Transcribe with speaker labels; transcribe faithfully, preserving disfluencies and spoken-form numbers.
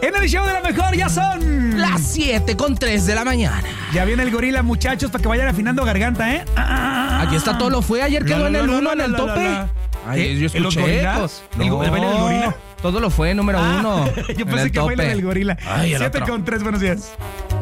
Speaker 1: En el show de la mejor ya son
Speaker 2: las siete con tres de la mañana.
Speaker 1: Ya viene el gorila, muchachos, para que vayan afinando garganta, ¿eh?
Speaker 2: Aquí está todo lo fue. Ayer quedó
Speaker 1: La,
Speaker 2: en
Speaker 1: la,
Speaker 2: el
Speaker 1: la,
Speaker 2: uno,
Speaker 1: la,
Speaker 2: en el
Speaker 1: la,
Speaker 2: tope.
Speaker 1: la, la.
Speaker 2: Ay, yo
Speaker 1: ¿En los
Speaker 2: escuché
Speaker 1: gorilas?
Speaker 2: ecos.
Speaker 1: ¿El,
Speaker 2: No,
Speaker 1: el baile del gorila?
Speaker 2: todo lo fue, número
Speaker 1: Ah,
Speaker 2: uno.
Speaker 1: Yo
Speaker 2: en
Speaker 1: pensé
Speaker 2: el
Speaker 1: que
Speaker 2: tope.
Speaker 1: baile del gorila.
Speaker 2: Ay, el
Speaker 1: siete
Speaker 2: otro.
Speaker 1: con tres, buenos días.